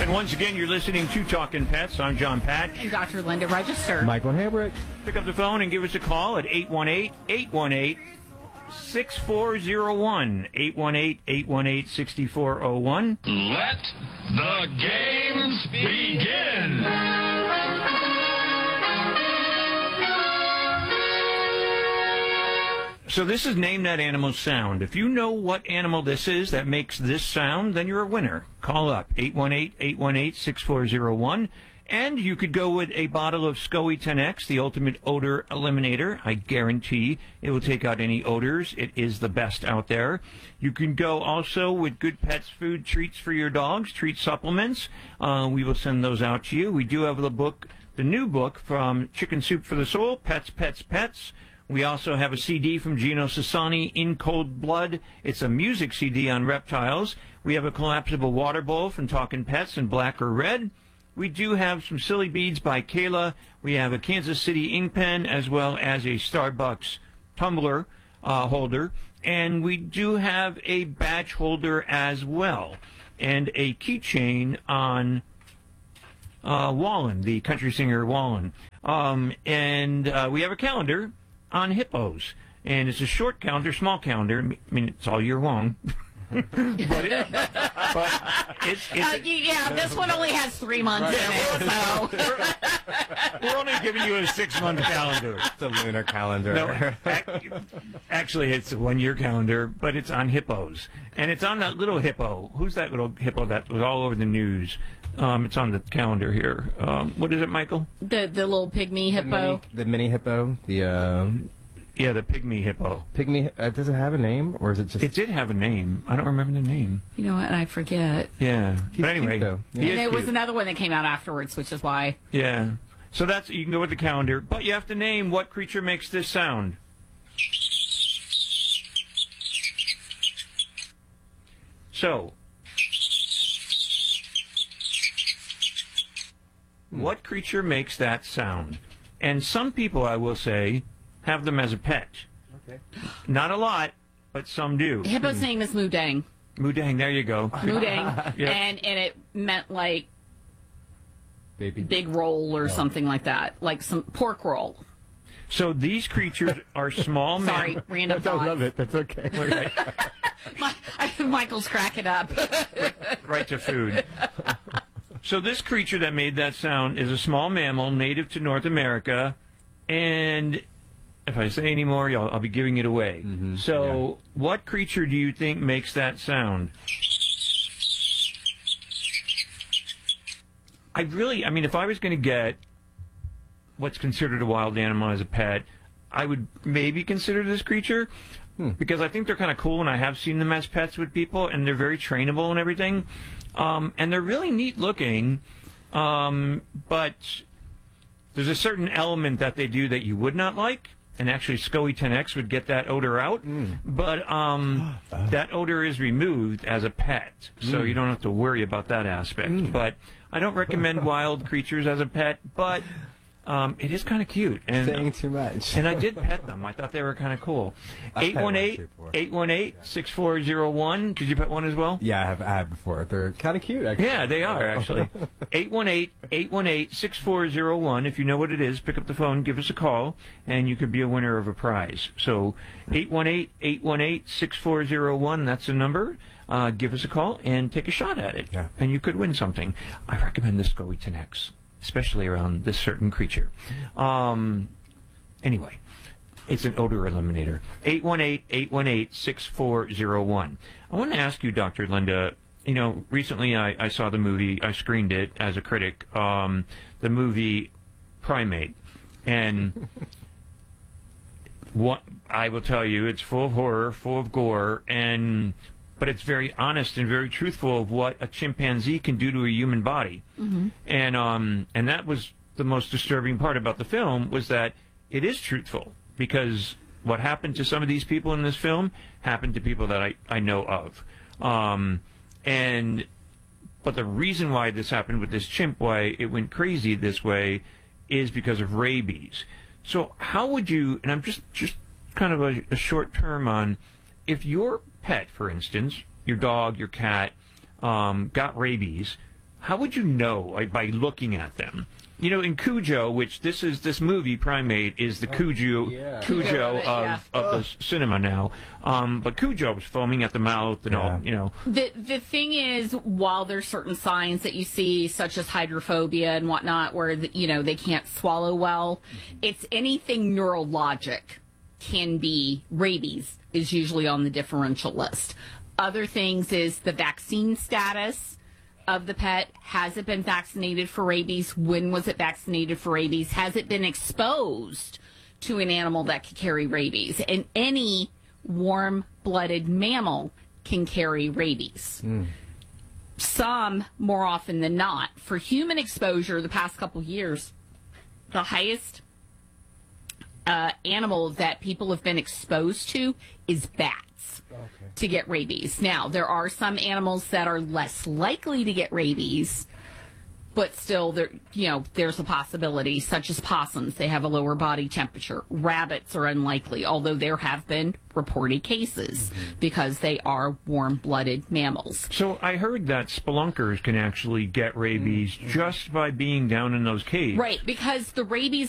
And once again, you're listening to Talking Pets. I'm John Patch. And Dr. Linda Register. Michael Hambrick. Pick up the phone and give us a call at 818-818-6401. 818-818-6401. Let the games begin. So this is Name That Animal Sound. If you know what animal this is that makes this sound, then you're a winner. Call up 818-818-6401. And you could go with a bottle of SCOE 10X, the ultimate odor eliminator. I guarantee it will take out any odors. It is the best out there. You can go also with Good Pets food treats for your dogs, treat supplements. We will send those out to you. We do have the new book from Chicken Soup for the Soul, Pets, Pets, Pets. We also have a CD from Gino Sassani, In Cold Blood. It's a music CD on reptiles. We have a collapsible water bowl from Talking Pets in black or red. We do have some silly beads by Kayla. We have a Kansas City ink pen as well as a Starbucks tumbler holder. And we do have a badge holder as well. And a keychain on Wallen, the country singer Wallen. And we have a calendar on hippos, and it's a short calendar, small calendar. I mean, it's all year long. but it's this one only has 3 months in it, so. We're only giving you a 6-month calendar. It's a lunar calendar. No, actually, it's a 1-year calendar, but it's on hippos. And it's on that little hippo. Who's that little hippo that was all over the news? It's on the calendar here. What is it, Michael? The little pygmy hippo. The mini hippo. Yeah, the pygmy hippo. Pygmy. Does it have a name, or is it just? It did have a name. I don't remember the name. You know what? I forget. Yeah. He's but anyway, cute, And there was another one that came out afterwards, which is why. Yeah. So you can go with the calendar, but you have to name what creature makes this sound. So, what creature makes that sound? And some people, I will say, have them as a pet. Okay. Not a lot, but some do. Hippo's name is Mudang. Mudang, there you go. Mudang. Yep. And it meant like Baby. big roll or something like that, like some pork roll. So these creatures are small Sorry, mammals. random I thought. love it. That's okay. Michael's cracking up. Right to food. So this creature that made that sound is a small mammal native to North America, and if I say any more, I'll be giving it away. Mm-hmm. So what creature do you think makes that sound? I mean, if I was going to get what's considered a wild animal as a pet, I would maybe consider this creature because I think they're kind of cool, and I have seen them as pets with people, and they're very trainable and everything. And they're really neat looking, but there's a certain element that they do that you would not like, and actually SCOE 10X would get that odor out, but that odor is removed as a pet, so you don't have to worry about that aspect. But I don't recommend wild creatures as a pet, but it is kind of cute. And, Saying too much. and I did pet them. I thought they were kind of cool. 818-818-6401. Did you pet one as well? Yeah, I have before. They're kind of cute, actually. Yeah, they are, actually. 818-818-6401. If you know what it is, pick up the phone, give us a call, and you could be a winner of a prize. So 818-818-6401, that's the number. Give us a call and take a shot at it, and you could win something. I recommend the SCOE 10X, especially around this certain creature. Anyway, it's an odor eliminator. 818-818-6401. I want to ask you, Dr. Linda, you know, recently I saw the movie, I screened it as a critic, the movie Primate. And what I will tell you, it's full of horror, full of gore, but it's very honest and very truthful of what a chimpanzee can do to a human body. And that was the most disturbing part about the film, was that it is truthful, because what happened to some of these people in this film happened to people that I know of. But the reason why this happened with this chimp, why it went crazy this way, is because of rabies. So how would you, and I'm just kind of a short term on, if your pet, for instance, your dog, your cat, got rabies, how would you know by looking at them? You know, in Cujo, which this movie Primate is the Cujo of the cinema now. But Cujo was foaming at the mouth and all. You know, the thing is, while there's certain signs that you see, such as hydrophobia and whatnot, where they can't swallow well, it's anything neurologic can be rabies is usually on the differential list. Other things is the vaccine status of the pet. Has it been vaccinated for rabies? When was it vaccinated for rabies? Has it been exposed to an animal that could carry rabies? And any warm-blooded mammal can carry rabies. Some more often than not. For human exposure, the past couple years, the highest animal that people have been exposed to is bats. To get rabies. Now, there are some animals that are less likely to get rabies, but still, there's a possibility, such as possums. They have a lower body temperature. Rabbits are unlikely, although there have been reported cases because they are warm-blooded mammals. So I heard that spelunkers can actually get rabies just by being down in those caves. Right, because the rabies